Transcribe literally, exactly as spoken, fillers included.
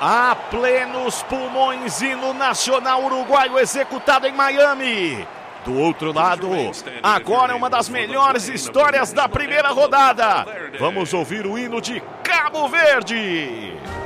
A plenos pulmões, hino nacional uruguaio executado em Miami. Do outro lado, agora é uma das melhores histórias da primeira rodada. Vamos ouvir o hino de Cabo Verde.